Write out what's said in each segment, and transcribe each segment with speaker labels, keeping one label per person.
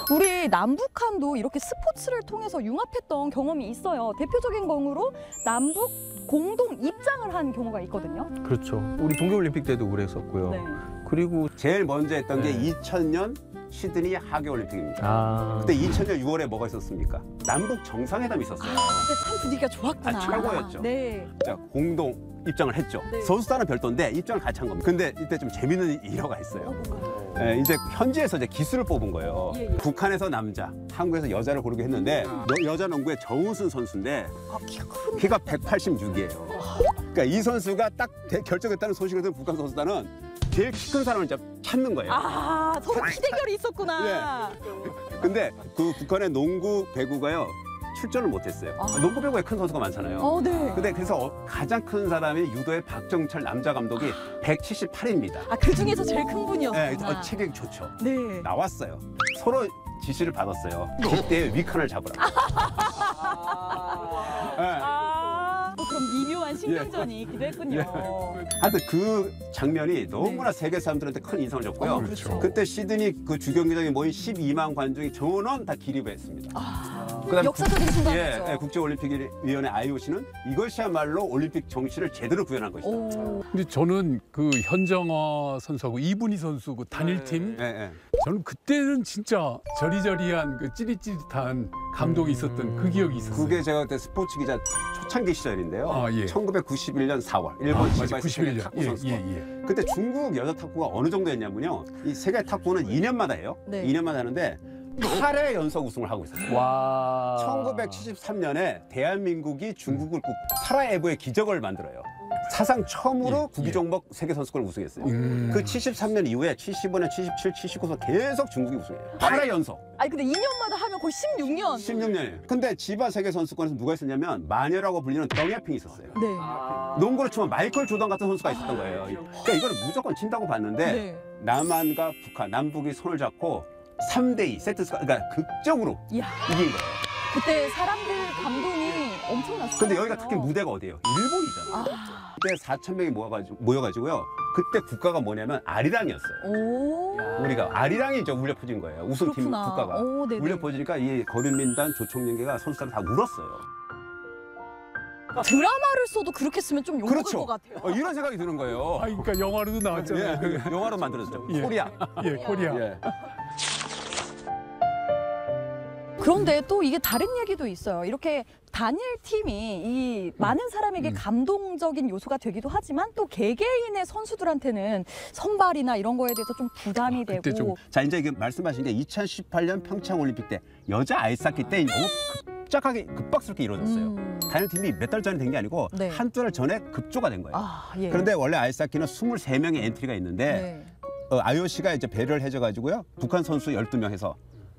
Speaker 1: 우리 남북한도 이렇게 스포츠를 통해서 융합했던 경험이 있어요. 대표적인 경우로 남북 공동 입장을 한 경우가 있거든요.
Speaker 2: 그렇죠. 우리 동계올림픽 때도 그랬었고요.
Speaker 1: 네.
Speaker 2: 그리고
Speaker 3: 제일 먼저 했던 게
Speaker 2: 네.
Speaker 3: 2000년 시드니 하계올림픽입니다.
Speaker 2: 아,
Speaker 3: 그때 2000년 6월에 뭐가 있었습니까? 남북 정상회담이 있었어요.
Speaker 1: 그때 참 분위기가 좋았구나.
Speaker 3: 최고였죠.
Speaker 1: 네.
Speaker 3: 자, 공동 입장을 했죠.
Speaker 1: 네.
Speaker 3: 선수단은 별도인데 입장을 같이 한 겁니다. 근데 이때 좀 재밌는 일화가 있어요.
Speaker 1: 뭔가요?
Speaker 3: 이제 현지에서 이제 기수를 뽑은 거예요.
Speaker 1: 예.
Speaker 3: 북한에서 남자, 한국에서 여자를 고르게 했는데 여자 농구의 정우순 선수인데
Speaker 1: 키가 큰.
Speaker 3: 키가 186이에요. 그러니까 이 선수가 딱 결정했다는 소식을 들은 북한 선수단은 제일 키 큰 사람을 이제 찾는 거예요.
Speaker 1: 서로 키 대결이 있었구나.
Speaker 3: 근데 그 북한의 농구 배구가요 출전을 못했어요. 농구 배구에 큰 선수가 많잖아요.
Speaker 1: 네.
Speaker 3: 근데 그래서 가장 큰 사람이 유도의 박정철 남자 감독이 178입니다.
Speaker 1: 그 중에서 제일 큰 분이었구나.
Speaker 3: 네, 체격이 좋죠.
Speaker 1: 네.
Speaker 3: 나왔어요. 서로 지시를 받았어요. 이때 위칸을 잡으라.
Speaker 1: 그럼 미묘한 신경전이 기대했군요.
Speaker 3: 하여튼 그 장면이 너무나 세계 사람들한테 큰 인상을 줬고요.
Speaker 1: 그렇죠.
Speaker 3: 그때 시드니 그 주경기장에 모인 12만 관중이 전원 다 기립했습니다. 그다음에
Speaker 1: 역사적인 순간이죠.
Speaker 3: 국제올림픽위원회 IOC는 이것이야말로 올림픽 정신을 제대로 구현한 것이다.
Speaker 4: 근데 저는 그 현정화 선수하고 이분희 선수 그 단일팀 저는 그때는 진짜 저리저리한 그 찌릿찌릿한 감동이 있었던 그 기억이 있었어요.
Speaker 3: 그게 제가 그때 스포츠 기자 초창기 시절인데요.
Speaker 4: 예.
Speaker 3: 1991년 4월 일본 시바에서 세계 탁구 선수. 그때 중국 여자 탁구가 어느 정도였냐면요. 이 세계 탁구는 2년마다 해요.
Speaker 1: 네.
Speaker 3: 2년마다 하는데 8회 연속 우승을 하고 있었어요.
Speaker 2: 와.
Speaker 3: 1973년에 대한민국이 중국을 파라에보의 기적을 만들어요. 사상 처음으로 구기 종목 세계 선수권을 우승했어요. 그 73년 이후에 75년, 77, 79서 계속 중국이 우승해요. 8회 연속.
Speaker 1: 근데 2년마다 하면 거의 16년.
Speaker 3: 16년이에요. 근데 지바 세계 선수권에서 누가 있었냐면 마녀라고 불리는 덩야핑이 있었어요.
Speaker 1: 네.
Speaker 3: 농구로 치면 마이클 조던 같은 선수가 있었던 거예요. 그러니까 이거는 무조건 진다고 봤는데
Speaker 1: 네.
Speaker 3: 남한과 북한, 남북이 손을 잡고 3대2 세트스가 그러니까 극적으로
Speaker 1: 이야.
Speaker 3: 이긴 거예요.
Speaker 1: 그때 사람들 감동이 엄청났어요.
Speaker 3: 근데 여기가 특히 무대가 어디예요? 일본이잖아요. 그때 4,000명이 모여가지고요. 그때 국가가 뭐냐면 아리랑이었어요. 우리가 아리랑이 이제 울려 퍼진 거예요. 우승팀
Speaker 1: 그렇구나.
Speaker 3: 국가가 울려 퍼지니까 이 거린민단 조총련계가 선수들 다 울었어요.
Speaker 1: 드라마를 써도 그렇게 쓰면 좀 욕먹을
Speaker 3: 그렇죠.
Speaker 1: 것 같아요.
Speaker 3: 이런 생각이 드는 거예요.
Speaker 4: 그러니까 영화로도 나왔잖아요.
Speaker 3: 예, 영화로 만들어졌죠.
Speaker 4: 예.
Speaker 3: 코리아.
Speaker 4: 예, 코리아.
Speaker 3: 예.
Speaker 1: 그런데 또 이게 다른 얘기도 있어요. 이렇게 단일 팀이 이 많은 사람에게 감동적인 요소가 되기도 하지만 또 개개인의 선수들한테는 선발이나 이런 거에 대해서 좀 부담이
Speaker 4: 그때
Speaker 1: 되고.
Speaker 3: 자, 이제 이게 말씀하신 게 2018년 평창 올림픽 때 여자 아이스하키 때 너무 급작하게 급박스럽게 이루어졌어요. 단일팀이 몇 달 전에 된 게 아니고
Speaker 1: 네.
Speaker 3: 한두 달 전에 급조가 된 거예요.
Speaker 1: 예.
Speaker 3: 그런데 원래 아이스하키는 23명의 엔트리가 있는데 IOC가 이제 배려를 해줘 가지고요. 북한 선수 12명 해서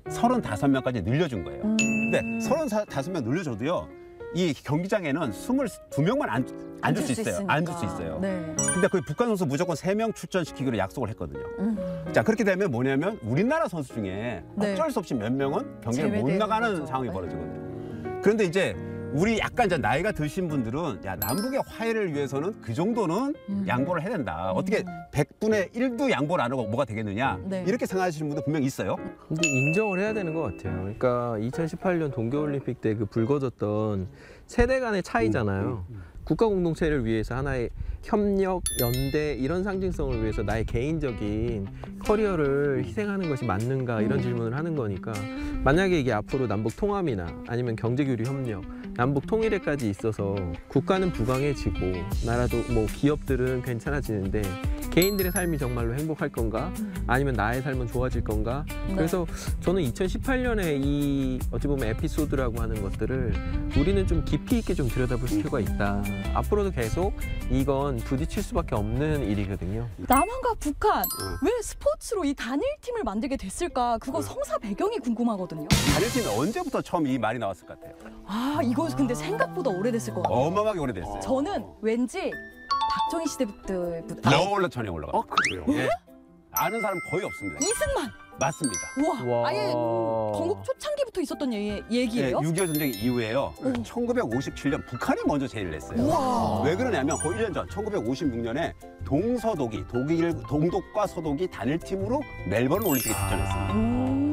Speaker 3: 35명까지 늘려준 거예요. 근데 35명 늘려줘도요. 이 경기장에는 22명만 앉을 수 있어요. 앉을 수 있어요.
Speaker 1: 네.
Speaker 3: 근데 그 북한 선수 무조건 3명 출전시키기로 약속을 했거든요. 자, 그렇게 되면 뭐냐면 우리나라 선수 중에
Speaker 1: 네.
Speaker 3: 어쩔 수 없이 몇 명은 경기를 못
Speaker 1: 제외되는
Speaker 3: 나가는
Speaker 1: 거죠.
Speaker 3: 상황이
Speaker 1: 네.
Speaker 3: 벌어지거든요. 그런데 이제 우리 약간 이제 나이가 드신 분들은 야, 남북의 화해를 위해서는 그 정도는 양보를 해야 된다. 어떻게 100분의 1도 양보를 안 하고 뭐가 되겠느냐.
Speaker 1: 네.
Speaker 3: 이렇게 생각하시는 분도 분명히 있어요.
Speaker 2: 근데 인정을 해야 되는 것 같아요. 그러니까 2018년 동계올림픽 때 그 불거졌던 세대 간의 차이잖아요. 국가 공동체를 위해서 하나의 협력, 연대 이런 상징성을 위해서 나의 개인적인 커리어를 희생하는 것이 맞는가 이런 질문을 하는 거니까 만약에 이게 앞으로 남북 통합이나 아니면 경제 교류 협력, 남북 통일에까지 있어서 국가는 부강해지고 나라도 뭐 기업들은 괜찮아지는데 개인들의 삶이 정말로 행복할 건가? 아니면 나의 삶은 좋아질 건가? 그래서 저는 2018년에 이 어찌 보면 에피소드라고 하는 것들을 우리는 좀 깊이 있게 좀 들여다볼 필요가 있다. 앞으로도 계속 이건 부딪힐 수밖에 없는 일이거든요.
Speaker 1: 남한과 북한 왜 스포츠로 이 단일팀을 만들게 됐을까? 그거 성사 배경이 궁금하거든요.
Speaker 3: 단일팀이 언제부터 처음 이 말이 나왔을 것 같아요?
Speaker 1: 이거 근데 생각보다 오래됐을 것 같아요.
Speaker 3: 어마어마하게 오래됐어요.
Speaker 1: 저는 왠지 박정희 시대 때부터
Speaker 3: 너무 전에 올라가.
Speaker 4: 그래요?
Speaker 3: 예. 아는 사람 거의 없습니다.
Speaker 1: 이승만.
Speaker 3: 맞습니다.
Speaker 1: 우와. 아예 건국 초창기부터 있었던 얘기예요?
Speaker 3: 6.25 전쟁 이후에요. 1957년 북한이 먼저 제의를 했어요.
Speaker 1: 우와.
Speaker 3: 왜 그러냐면 그 1년 전 1956년에 동서독이 독일 동독과 서독이 단일팀으로 멜버른 올림픽에 출전했습니다.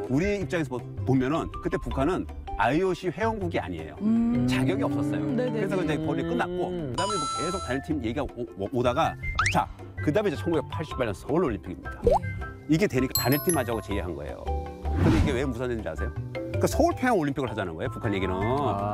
Speaker 3: 우리 입장에서 보면은 그때 북한은 IOC 회원국이 아니에요. 자격이 없었어요.
Speaker 1: 네네.
Speaker 3: 그래서 이제 거의 끝났고 그다음에 뭐 계속 단일팀 얘기가 오다가 자 그다음에 이제 1988년 서울 올림픽입니다. 이게 되니까 단일팀 하자고 제의한 거예요. 근데 이게 왜 무산됐는지 아세요? 그러니까 서울 평양 올림픽을 하자는 거예요. 북한 얘기는.